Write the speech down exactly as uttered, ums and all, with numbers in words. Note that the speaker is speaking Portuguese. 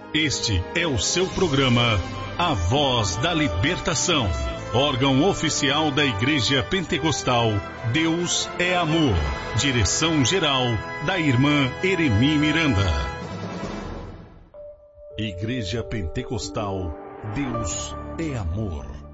Este é o seu programa A Voz da Libertação, órgão oficial da Igreja Pentecostal Deus é Amor. Direção-geral da irmã Eremi Miranda. Igreja Pentecostal Deus é Amor.